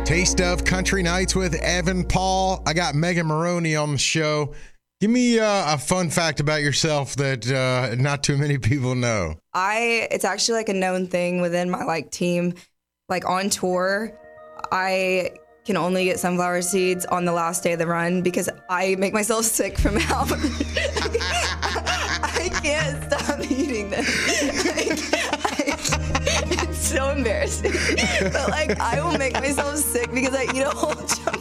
Taste of Country Nights with Evan Paul. I got Megan Maroney on the show. Give me a fun fact about yourself that not too many people know. It's actually like a known thing within my team. Like on tour, I can only get sunflower seeds on the last day of the run because I make myself sick from how I can't stop eating them. It's so embarrassing. But I will make myself sick because I eat a whole chunk